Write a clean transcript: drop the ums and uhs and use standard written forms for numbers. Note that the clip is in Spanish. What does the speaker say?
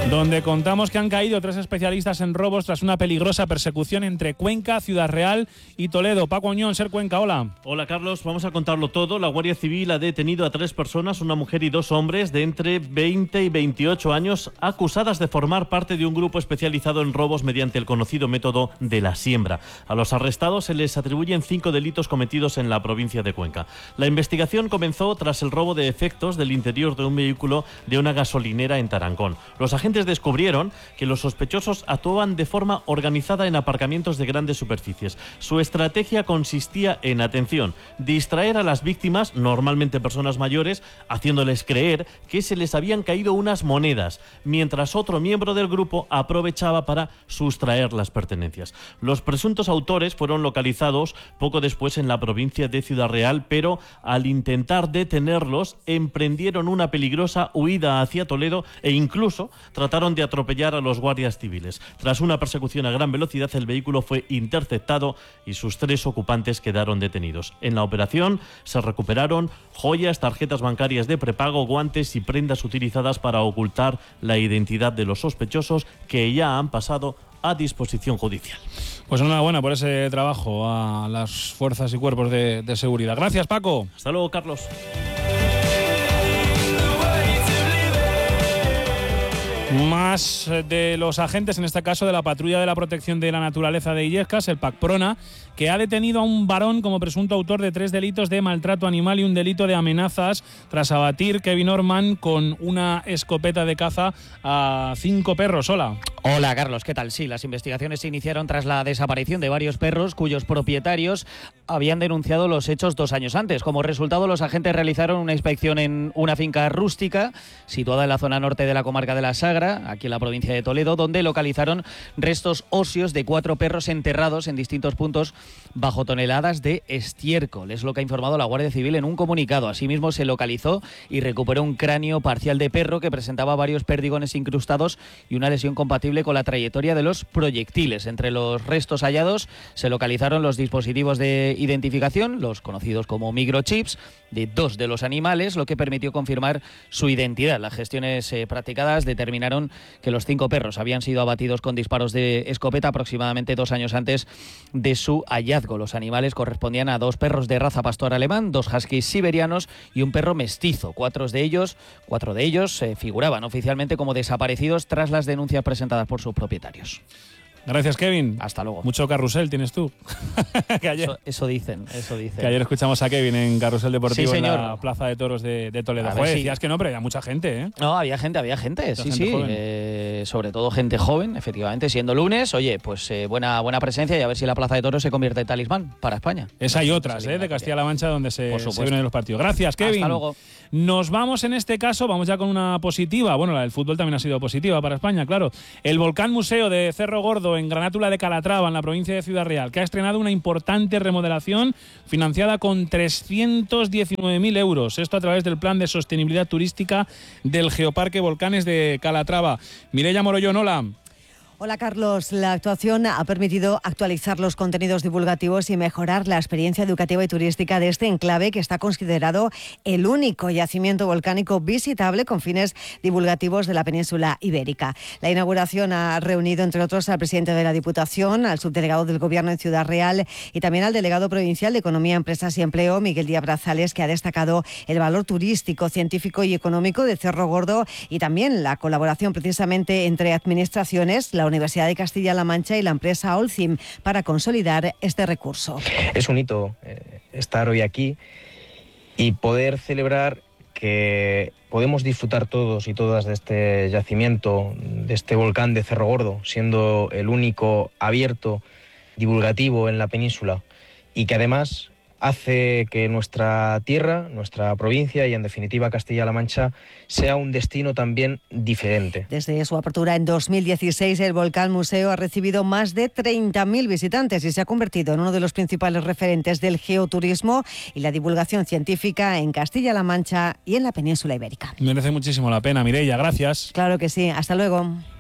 donde contamos que han caído 3 especialistas en robos tras una peligrosa persecución entre Cuenca, Ciudad Real y Toledo. Paco Añón, Ser Cuenca, hola. Hola Carlos, vamos a contarlo todo. La Guardia Civil ha detenido a 3 personas, una mujer y 2 hombres de entre 20 y 28 años, acusadas de formar parte de un grupo especializado en robos mediante el conocido método de la siembra. A los arrestados se les atribuyen 5 delitos cometidos en la provincia de Cuenca. La investigación comenzó tras el robo de efectos del interior de un vehículo de una gasolinera en Tarancón. Los agentes descubrieron que los sospechosos actuaban de forma organizada en aparcamientos de grandes superficies. Su estrategia consistía en, atención, distraer a las víctimas, normalmente personas mayores, haciéndoles creer que se les habían caído unas monedas, mientras otro miembro del grupo aprovechaba para sustraer las pertenencias. Los presuntos autores fueron localizados poco después en la provincia de Ciudad Real, pero al intentar detenerlos, emprendieron una peligrosa huida hacia Toledo e incluso trataron de atropellar a los guardias civiles. Tras una persecución a gran velocidad, el vehículo fue interceptado y sus 3 ocupantes quedaron detenidos. En la operación se recuperaron joyas, tarjetas bancarias de prepago, guantes y prendas utilizadas para ocultar la identidad de los sospechosos, que ya han pasado a disposición judicial. Pues enhorabuena por ese trabajo a las fuerzas y cuerpos de seguridad. Gracias, Paco. Hasta luego, Carlos. Más de los agentes, en este caso de la Patrulla de la Protección de la Naturaleza de Illescas, el PACPRONA, que ha detenido a un varón como presunto autor de 3 delitos de maltrato animal y un delito de amenazas tras abatir Kevin Orman con una escopeta de caza a 5 perros. Hola. Hola Carlos, ¿qué tal? Sí, las investigaciones se iniciaron tras la desaparición de varios perros cuyos propietarios habían denunciado los hechos 2 años antes. Como resultado, los agentes realizaron una inspección en una finca rústica situada en la zona norte de la comarca de la Sagra, aquí en la provincia de Toledo, donde localizaron restos óseos de 4 perros enterrados en distintos puntos bajo toneladas de estiércol. Es lo que ha informado la Guardia Civil en un comunicado. Asimismo, se localizó y recuperó un cráneo parcial de perro que presentaba varios perdigones incrustados y una lesión compatible con la trayectoria de los proyectiles. Entre los restos hallados se localizaron los dispositivos de identificación, los conocidos como microchips, de 2 de los animales, lo que permitió confirmar su identidad. Las gestiones practicadas determinaron que los 5 perros habían sido abatidos con disparos de escopeta aproximadamente 2 años antes de su hallazgo. Los animales correspondían a 2 perros de raza pastor alemán, 2 huskies siberianos y un perro mestizo. 4 de ellos figuraban oficialmente como desaparecidos tras las denuncias presentadas por sus propietarios. Gracias, Kevin. Hasta luego. Mucho carrusel tienes tú. Que ayer, eso dicen. Que ayer escuchamos a Kevin en Carrusel Deportivo, sí, en la Plaza de Toros de Toledo. Joder, sí. Decías que no, pero había mucha gente, ¿eh? No, había gente, sí. Sobre todo gente joven, efectivamente. Siendo lunes, oye, pues buena presencia y a ver si la Plaza de Toros se convierte en talismán para España. Esa y otras, de Castilla-La Mancha, donde se vienen los partidos. Gracias, Kevin. Hasta luego. Nos vamos en este caso, vamos ya con una positiva. Bueno, la del fútbol también ha sido positiva para España, claro. El Volcán Museo de Cerro Gordo, en Granátula de Calatrava, en la provincia de Ciudad Real, que ha estrenado una importante remodelación financiada con 319.000 euros. Esto a través del Plan de Sostenibilidad Turística del Geoparque Volcanes de Calatrava. Mireia Morollón, hola. Hola Carlos, la actuación ha permitido actualizar los contenidos divulgativos y mejorar la experiencia educativa y turística de este enclave, que está considerado el único yacimiento volcánico visitable con fines divulgativos de la península ibérica. La inauguración ha reunido, entre otros, al presidente de la Diputación, al subdelegado del Gobierno en Ciudad Real y también al delegado provincial de Economía, Empresas y Empleo, Miguel Díaz Brazales, que ha destacado el valor turístico, científico y económico de Cerro Gordo y también la colaboración precisamente entre administraciones, la Universidad de Castilla-La Mancha y la empresa Holcim para consolidar este recurso. Es un hito estar hoy aquí y poder celebrar que podemos disfrutar todos y todas de este yacimiento, de este volcán de Cerro Gordo, siendo el único abierto, divulgativo en la península, y que además hace que nuestra tierra, nuestra provincia y en definitiva Castilla-La Mancha sea un destino también diferente. Desde su apertura en 2016, el Volcán Museo ha recibido más de 30.000 visitantes y se ha convertido en uno de los principales referentes del geoturismo y la divulgación científica en Castilla-La Mancha y en la península ibérica. Merece muchísimo la pena, Mireia, gracias. Claro que sí, hasta luego.